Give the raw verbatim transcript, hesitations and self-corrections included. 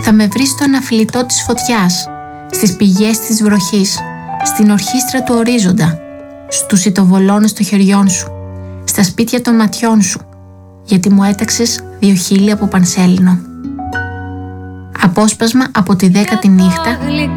Θα με βρεις στο αναφλητό της φωτιάς, στις πηγές της βροχής, στην ορχήστρα του ορίζοντα, στους ητοβολώνες των χεριών σου, στα σπίτια των ματιών σου, γιατί μου έταξες δύο χείλη από πανσέλινο. Απόσπασμα από τη δέκατη νύχτα